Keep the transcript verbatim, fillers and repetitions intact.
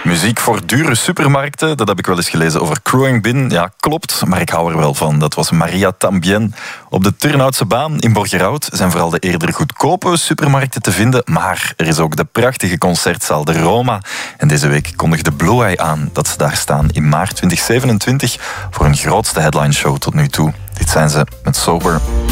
Muziek voor dure supermarkten, dat heb ik wel eens gelezen over Crowing Bin. Ja, klopt, maar ik hou er wel van. Dat was Maria Tambien. Op de Turnhoutse baan in Borgerhout zijn vooral de eerder goedkope supermarkten te vinden, maar er is ook de prachtige concertzaal de Roma. En deze week kondigde Blue Eye aan dat ze daar staan in maart twintig zevenentwintig voor hun grootste headline show tot nu toe. Dit zijn ze met Sober.